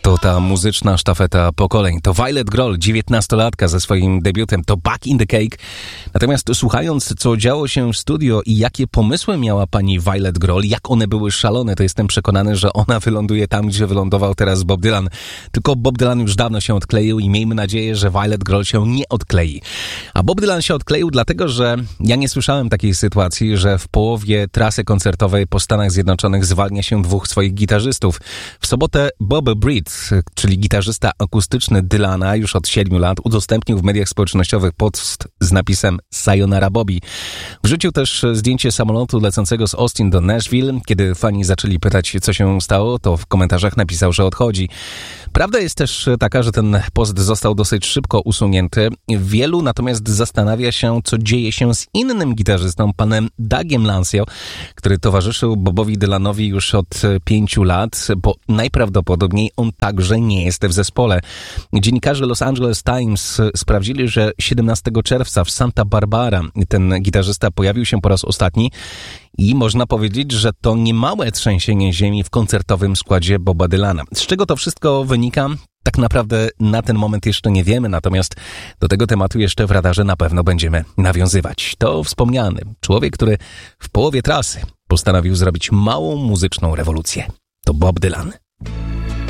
To ta muzyczna sztafeta pokoleń. To Violet Grohl, 19-latka ze swoim debiutem. To Back in the Cake. Natomiast słuchając, co działo się w studio i jakie pomysły miała pani Violet Grohl, jak one były szalone, to jestem przekonany, że ona wyląduje tam, gdzie wylądował teraz Bob Dylan. Tylko Bob Dylan już dawno się odkleił i miejmy nadzieję, że Violet Grohl się nie odklei. A Bob Dylan się odkleił dlatego, że ja nie słyszałem takiej sytuacji, że w połowie trasy koncertowej po Stanach Zjednoczonych zwalnia się dwóch swoich gitarzystów. W sobotę Bob Britt, czyli gitarzysta akustyczny Dylana, już od 7 lat udostępnił w mediach społecznościowych post z napisem Sayonara Bobby. Wrzucił też zdjęcie samolotu lecącego z Austin do Nashville. Kiedy fani zaczęli pytać, co się stało, to w komentarzach napisał, że odchodzi. Prawda jest też taka, że ten post został dosyć szybko usunięty. Wielu natomiast zastanawia się, co dzieje się z innym gitarzystą, panem Dougiem Lansio, który towarzyszył Bobowi Dylanowi już od 5 lat, bo najprawdopodobniej on także nie jest w zespole. Dziennikarze Los Angeles Times sprawdzili, że 17 czerwca w Santa Barbara ten gitarzysta pojawił się po raz ostatni i można powiedzieć, że to niemałe trzęsienie ziemi w koncertowym składzie Boba Dylana. Z czego to wszystko wynika? Tak naprawdę na ten moment jeszcze nie wiemy, natomiast do tego tematu jeszcze w radarze na pewno będziemy nawiązywać. To wspomniany człowiek, który w połowie trasy postanowił zrobić małą muzyczną rewolucję. To Bob Dylan.